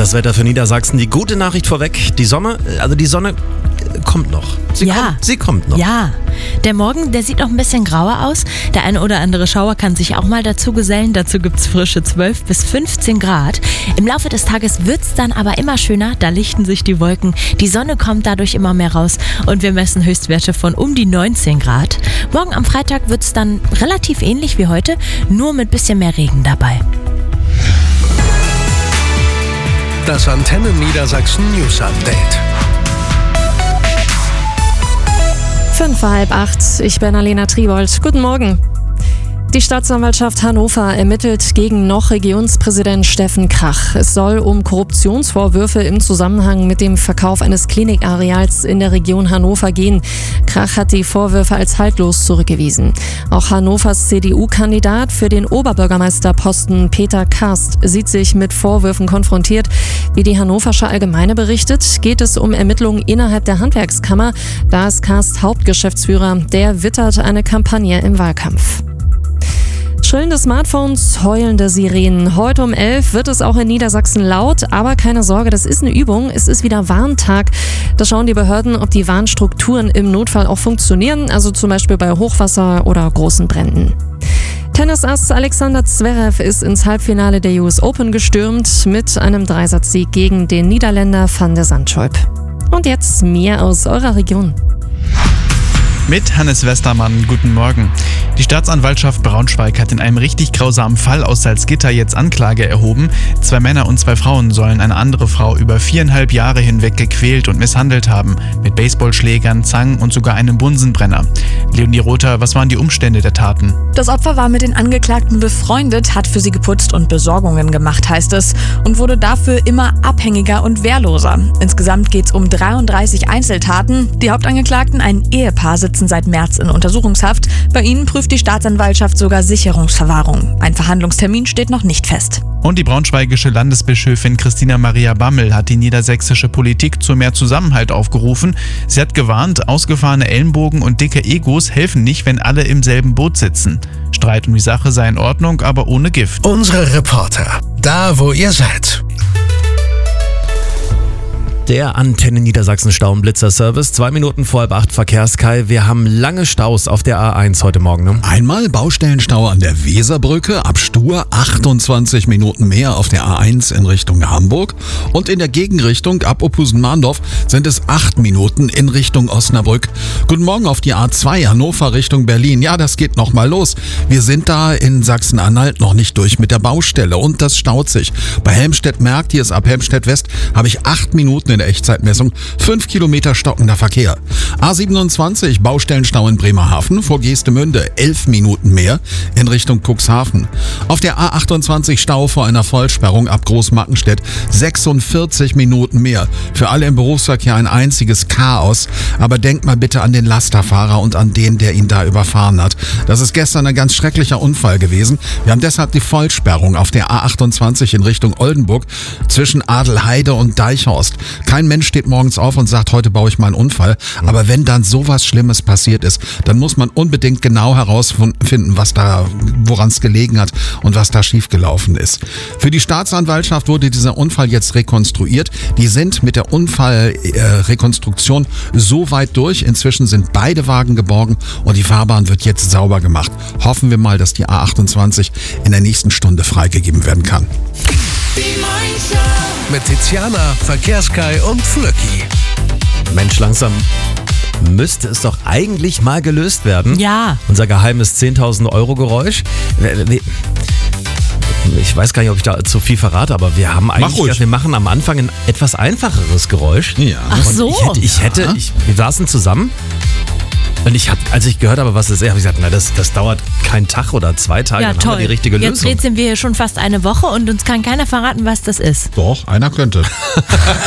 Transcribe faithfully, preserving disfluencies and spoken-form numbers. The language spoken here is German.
Das Wetter für Niedersachsen. Die gute Nachricht vorweg, die Sonne, also die Sonne kommt noch. Sie, ja. kommt, sie kommt noch. Ja, der Morgen, der sieht noch ein bisschen grauer aus. Der eine oder andere Schauer kann sich auch mal dazu gesellen. Dazu gibt es frische zwölf bis fünfzehn Grad. Im Laufe des Tages wird es dann aber immer schöner. Da lichten sich die Wolken. Die Sonne kommt dadurch immer mehr raus. Und wir messen Höchstwerte von um die neunzehn Grad. Morgen am Freitag wird es dann relativ ähnlich wie heute, nur mit bisschen mehr Regen dabei. Das Antenne Niedersachsen News Update. Fünf vor halb acht. Ich bin Alena Tribold. Guten Morgen. Die Staatsanwaltschaft Hannover ermittelt gegen noch Regionspräsident Steffen Krach. Es soll um Korruptionsvorwürfe im Zusammenhang mit dem Verkauf eines Klinikareals in der Region Hannover gehen. Krach hat die Vorwürfe als haltlos zurückgewiesen. Auch Hannovers C D U-Kandidat für den Oberbürgermeisterposten Peter Karst sieht sich mit Vorwürfen konfrontiert. Wie die Hannoversche Allgemeine berichtet, geht es um Ermittlungen innerhalb der Handwerkskammer. Da ist Karst Hauptgeschäftsführer. Der wittert eine Kampagne im Wahlkampf. Schrillende Smartphones, heulende Sirenen. Heute um elf wird es auch in Niedersachsen laut, aber keine Sorge, das ist eine Übung. Es ist wieder Warntag. Da schauen die Behörden, ob die Warnstrukturen im Notfall auch funktionieren, also zum Beispiel bei Hochwasser oder großen Bränden. Tennisass Alexander Zverev ist ins Halbfinale der U S Open gestürmt mit einem Dreisatzsieg gegen den Niederländer Van de Zandschulp. Und jetzt mehr aus eurer Region. Mit Hannes Westermann, guten Morgen. Die Staatsanwaltschaft Braunschweig hat in einem richtig grausamen Fall aus Salzgitter jetzt Anklage erhoben. Zwei Männer und zwei Frauen sollen eine andere Frau über viereinhalb Jahre hinweg gequält und misshandelt haben. Mit Baseballschlägern, Zangen und sogar einem Bunsenbrenner. Leonie Rother, was waren die Umstände der Taten? Das Opfer war mit den Angeklagten befreundet, hat für sie geputzt und Besorgungen gemacht, heißt es, und wurde dafür immer abhängiger und wehrloser. Insgesamt geht es um dreiunddreißig Einzeltaten. Die Hauptangeklagten, ein Ehepaar, sitzen seit März in Untersuchungshaft. Bei ihnen prüft die Staatsanwaltschaft sogar Sicherungsverwahrung. Ein Verhandlungstermin steht noch nicht fest. Und die braunschweigische Landesbischöfin Christina Maria Bammel hat die niedersächsische Politik zu mehr Zusammenhalt aufgerufen. Sie hat gewarnt, ausgefahrene Ellenbogen und dicke Egos helfen nicht, wenn alle im selben Boot sitzen. Streit um die Sache sei in Ordnung, aber ohne Gift. Unsere Reporter, da wo ihr seid. Der Antenne Niedersachsen Stauenblitzer-Service. Zwei Minuten vor halb acht Verkehrskai. Wir haben lange Staus auf der A eins heute Morgen. Ne? Einmal Baustellenstau an der Weserbrücke, ab Stur achtundzwanzig Minuten mehr auf der A eins in Richtung Hamburg. Und in der Gegenrichtung ab Opusen-Mahndorf sind es acht Minuten in Richtung Osnabrück. Guten Morgen auf die A zwei Hannover Richtung Berlin. Ja, das geht nochmal los. Wir sind da in Sachsen-Anhalt noch nicht durch mit der Baustelle und das staut sich. Bei Helmstedt-Merkt, hier ist ab Helmstedt-West, habe ich acht Minuten in der Echtzeitmessung, fünf Kilometer stockender Verkehr. A siebenundzwanzig Baustellenstau in Bremerhaven, vor Geestemünde elf Minuten mehr in Richtung Cuxhaven. Auf der A achtundzwanzig Stau vor einer Vollsperrung ab Großmarkenstedt, sechsundvierzig Minuten mehr. Für alle im Berufsverkehr ein einziges Chaos, aber denkt mal bitte an den Lasterfahrer und an den, der ihn da überfahren hat. Das ist gestern ein ganz schrecklicher Unfall gewesen. Wir haben deshalb die Vollsperrung auf der A achtundzwanzig in Richtung Oldenburg zwischen Adelheide und Deichhorst. Kein Mensch steht morgens auf und sagt, heute baue ich mal einen Unfall. Aber wenn dann sowas Schlimmes passiert ist, dann muss man unbedingt genau herausfinden, was da, woran es gelegen hat und was da schiefgelaufen ist. Für die Staatsanwaltschaft wurde dieser Unfall jetzt rekonstruiert. Die sind mit der Unfallrekonstruktion äh, so weit durch. Inzwischen sind beide Wagen geborgen und die Fahrbahn wird jetzt sauber gemacht. Hoffen wir mal, dass die A achtundzwanzig in der nächsten Stunde freigegeben werden kann. Mit Tiziana, Verkehrskai und Flöcki. Mensch, langsam müsste es doch eigentlich mal gelöst werden. Ja. Unser geheimes zehntausend Euro Geräusch. Ich weiß gar nicht, ob ich da zu viel verrate, aber wir haben eigentlich, gedacht, wir machen am Anfang ein etwas einfacheres Geräusch. Ja. Ach so. Und ich hätte, ich hätte ich, wir saßen zusammen. Und ich hab, als ich gehört habe, was das ist, habe ich gesagt, na, das, das dauert keinen Tag oder zwei Tage, Ja, dann toll. haben wir die richtige Jetzt Lösung. rätseln wir hier schon fast eine Woche und uns kann keiner verraten, was das ist. Doch, einer könnte.